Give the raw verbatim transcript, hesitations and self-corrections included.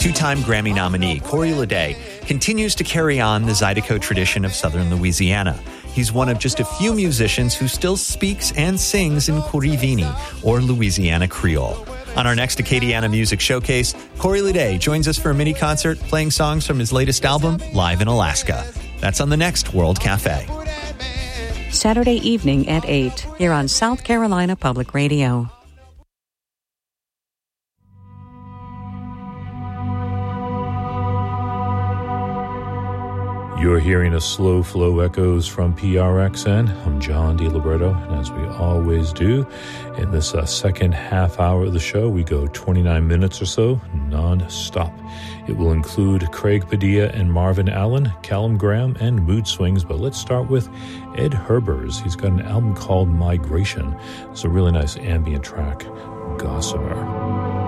Two-time Grammy nominee Corey Ledet continues to carry on the Zydeco tradition of Southern Louisiana. He's one of just a few musicians who still speaks and sings in Corivini, or Louisiana Creole. On our next Acadiana Music Showcase, Corey Ledet joins us for a mini concert playing songs from his latest album, Live in Alaska. That's on the next World Cafe. Saturday evening at eight, here on South Carolina Public Radio. You're hearing a slow flow echoes from P R X N. I'm John DiLibretto, and as we always do, in this uh, second half hour of the show, we go twenty-nine minutes or so, non-stop. It will include Craig Padilla and Marvin Allen, Callum Graham, and Mood Swings, but let's start with Ed Herbers. He's got an album called Migration. It's a really nice ambient track, Gossamer.